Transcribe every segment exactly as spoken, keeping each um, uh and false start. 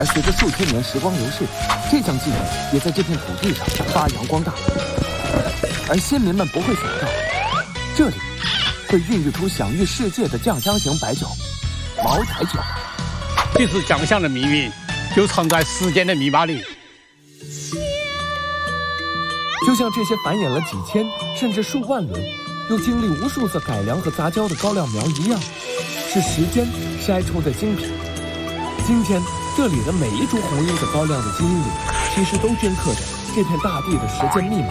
而随着数千年时光流逝，这项技能也在这片土地上发扬光大。而先民们不会想到，这里会孕育出享誉世界的酱香型白酒——茅台酒。 其实酱香的命运就藏在时间的密码里。 就像这些繁衍了几千甚至数万轮，又经历无数次改良和杂交的高粱苗一样，是时间筛出的精品。今天，这里的每一株红缨子高粱的基因里，其实都镌刻着这片大地的时间密码。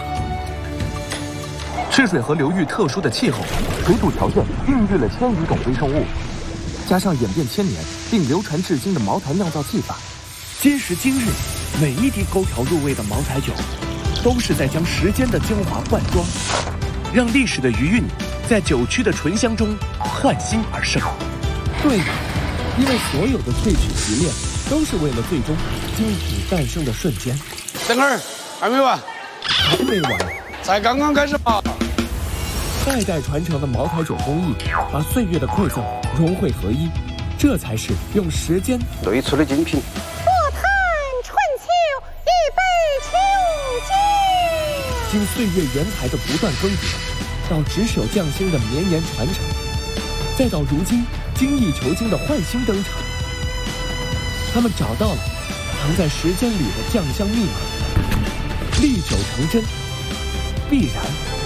赤水河流域特殊的气候、水土条件，孕育了千余种微生物，加上演变千年并流传至今的茅台酿造技法，今时今日，每一滴勾调入味的茅台酒，都是在将时间的精华灌装，让历史的余韵在酒曲的醇香中焕新而生。对的，因为所有的萃取提炼，都是为了最终精品诞生的瞬间。 等会儿还没完， 还没完， 才刚刚开始吧。 代代传承的茅台酒工艺，把岁月的馈赠融汇合一，这才是用时间兑出的精品。 经岁月原台的不断更迭，到执手匠心的绵延传承，再到如今精益求精的焕新登场，他们找到了藏在时间里的酱香密码，历久成真，必然